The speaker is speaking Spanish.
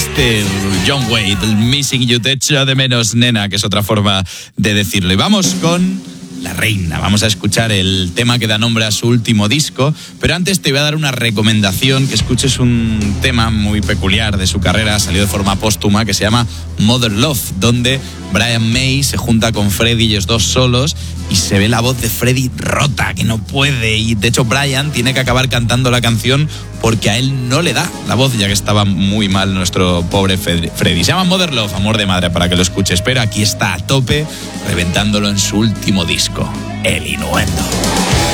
John Wade, el Missing You, te echo de menos, nena, que es otra forma de decirlo. Y vamos con la reina. Vamos a escuchar el tema que da nombre a su último disco, pero antes te voy a dar una recomendación, que escuches un tema muy peculiar de su carrera, salió de forma póstuma, que se llama Mother Love, donde Brian May se junta con Freddie, ellos dos solos, y se ve la voz de Freddie rota, que no puede, y de hecho Brian tiene que acabar cantando la canción porque a él no le da la voz, ya que estaba muy mal nuestro pobre Freddie. Se llama Mother Love, amor de madre, para que lo escuches, pero aquí está a tope, reventándolo en su último disco, El Innuendo.